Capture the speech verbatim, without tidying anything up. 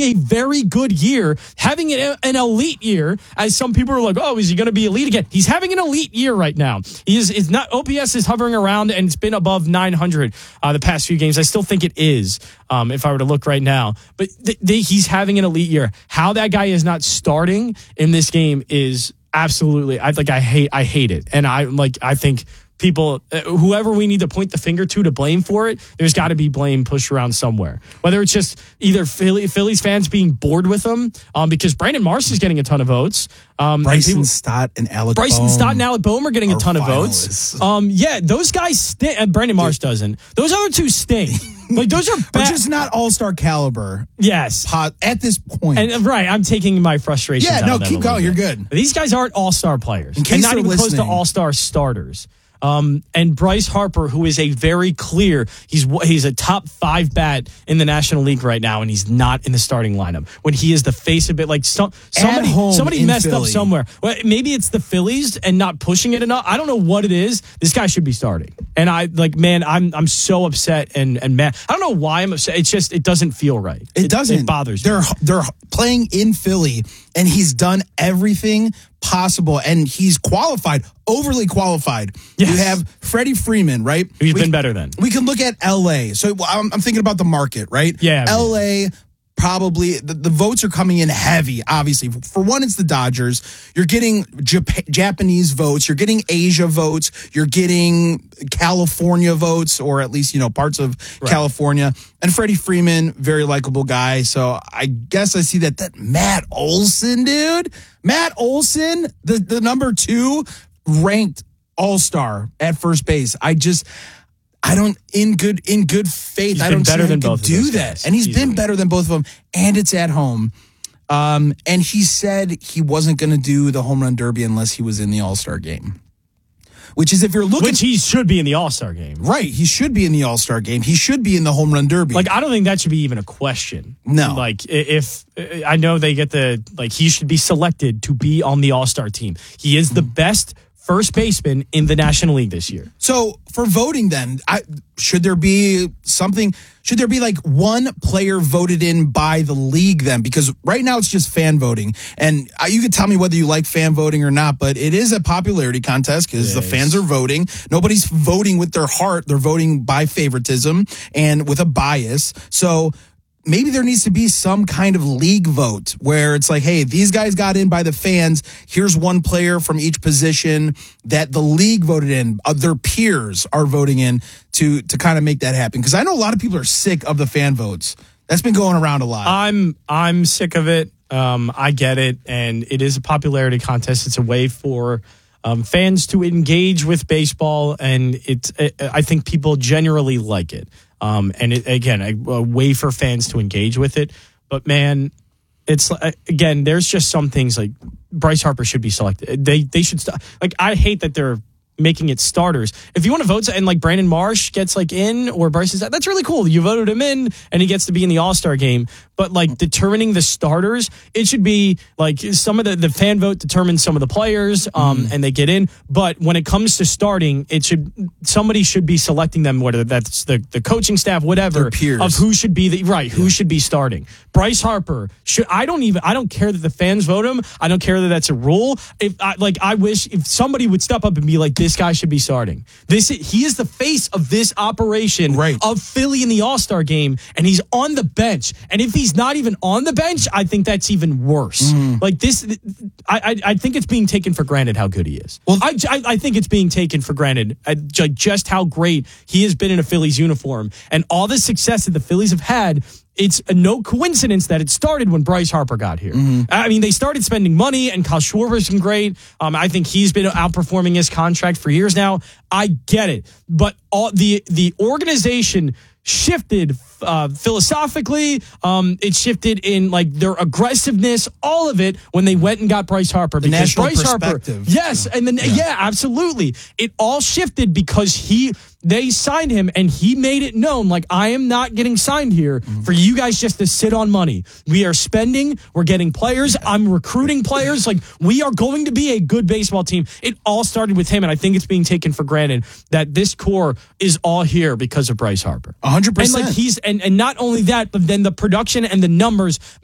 a very good year, having an, an elite year, as some people are like, oh, is he going to be elite again? He's having an elite year right now. He is, is not, O P S is hovering around, and it's been above nine hundred uh, the past few games. I still think it is, um, if I were to look right now. But th- th- he's having an elite year. How that guy is not starting in this game is absolutely, I like, I hate, I hate it. And I like, I think people, uh, whoever we need to point the finger to to blame for it, there's got to be blame pushed around somewhere. Whether it's just either Philly, Phillies fans being bored with them, um, because Brandon Marsh is getting a ton of votes. Um, Bryson and people, Stott and Alec Bryson Bohm Stott and Alec Bohm are getting a ton finalists. of votes. Um, yeah, those guys stink. And Brandon Marsh doesn't. Those other two stink. Like, those are But bad. just not all-star caliber. Yes. Pot at this point. And right, I'm taking my frustrations Yeah, out no, of that keep a little going. bit. You're good. These guys aren't all-star players. In case and not they're even close to listening. all-star starters. Um, and Bryce Harper, who is a very clear, he's he's a top five bat in the National League right now, and he's not in the starting lineup. When he is the face of it, like some, somebody home somebody in messed Philly. up somewhere. Well, maybe it's the Phillies and not pushing it enough. I don't know what it is. This guy should be starting. And I like, man, I'm I'm so upset and and mad. I don't know why I'm upset. It's just it doesn't feel right. It, doesn't. It bothers they're, me. They're playing in Philly, and he's done everything possible, and he's qualified, overly qualified. Yes. You have Freddie Freeman, right? He's we, been better than. We can look at L A. So I'm, I'm thinking about the market, right? Yeah. L A probably, the, the votes are coming in heavy, obviously. For one, it's the Dodgers. You're getting Jap- Japanese votes. You're getting Asia votes. You're getting California votes, or at least, you know, parts of Right. California. And Freddie Freeman, very likable guy. So I guess I see that, that Matt Olson, dude. Matt Olson, the, the number two ranked all-star at first base. I just... I don't in good in good faith. He's I been don't better see how than he can both of do those that, guys, and he's easily. been better than both of them. And it's at home. Um, and he said he wasn't going to do the home run derby unless he was in the All Star game. Which is, if you're looking, Which he should be in the All-Star game. right, he should be in the All Star game. He should be in the home run derby. Like, I don't think that should be even a question. No. Like, i- if I know they get the, like, he should be selected to be on the All-Star team. He is the best first baseman in the National League this year. So for voting, then, I, should there be something? Should there be like one player voted in by the league then? Because right now it's just fan voting, and uh, you can tell me whether you like fan voting or not. But it is a popularity contest because the Yes. fans are voting. Nobody's voting with their heart; they're voting by favoritism and with a bias. So maybe there needs to be some kind of league vote where it's like, hey, these guys got in by the fans. Here's one player from each position that the league voted in. Uh, their peers are voting in to to kind of make that happen. Because I know a lot of people are sick of the fan votes. That's been going around a lot. I'm I'm sick of it. Um, I get it, and it is a popularity contest. It's a way for um, fans to engage with baseball, and it's. It, I think people generally like it. Um, and it, again, a, a way for fans to engage with it. But man, it's again, there's just some things like Bryce Harper should be selected. They they should st- like. I hate that they're making it starters. If you want to vote and like Brandon Marsh gets like in, or Bryce is that's really cool. You voted him in and he gets to be in the All-Star game. But like determining the starters, it should be like some of the, the fan vote determines some of the players um, mm. and they get in. But when it comes to starting, it should somebody should be selecting them, whether that's the, the coaching staff, whatever, their peers. Of who should be the right, who yeah. should be starting. Bryce Harper should I don't even I don't care that the fans vote him. I don't care that that's a rule. If I like I wish if somebody would step up and be like, this guy should be starting. This he is the face of this operation right. of Philly in the All-Star game, and he's on the bench. And if he's not even on the bench, I think that's even worse. Mm. Like this, I, I I think it's being taken for granted how good he is. Well, I, I, I think it's being taken for granted uh, just how great he has been in a Phillies uniform and all the success that the Phillies have had. It's no coincidence that it started when Bryce Harper got here. Mm-hmm. I mean, they started spending money, and Kyle Schwarber's been great. Um, I think he's been outperforming his contract for years now. I get it, but all the the organization shifted uh, philosophically. Um, it shifted in like their aggressiveness, all of it when they went and got Bryce Harper. The because national Bryce Harper, yes, and then yeah. yeah, absolutely. It all shifted because he. They signed him, and he made it known, like, I am not getting signed here mm-hmm. for you guys just to sit on money. We are spending. We're getting players. I'm recruiting players. Like, we are going to be a good baseball team. It all started with him, and I think it's being taken for granted that this core is all here because of Bryce Harper. one hundred percent. And, like, he's, and, and not only that, but then the production and the numbers